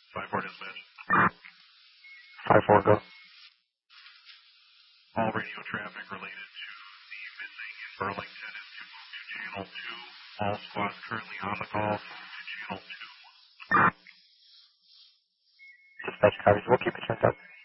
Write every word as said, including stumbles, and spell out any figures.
five four dispatch. five four, go. All radio traffic related to the missing in Burlington is to move to channel two. All squads currently on the call to move to channel two. Dispatch copies. We'll keep it checked up.